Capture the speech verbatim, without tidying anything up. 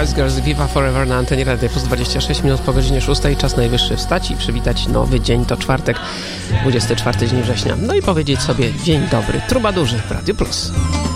Spice Girls, Viva Forever na antenie Radia Plus. Dwadzieścia sześć minut po godzinie szóstej. Czas najwyższy wstać i przywitać nowy dzień. To czwartek, dwudziesty czwarty dzień września. No i powiedzieć sobie dzień dobry, trubadurzy w Radiu Plus.